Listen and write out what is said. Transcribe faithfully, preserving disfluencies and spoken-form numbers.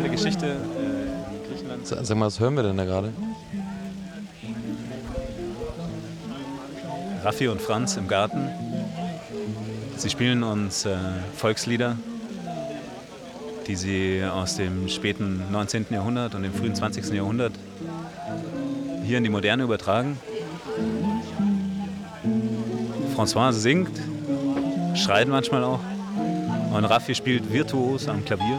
spezielle Geschichte äh, in Griechenland. Sag mal, was hören wir denn da gerade? Raffi und Franz im Garten. Sie spielen uns äh, Volkslieder, die sie aus dem späten neunzehnten Jahrhundert und dem frühen zwanzigsten Jahrhundert hier in die Moderne übertragen. François singt, schreit manchmal auch und Raffi spielt virtuos am Klavier.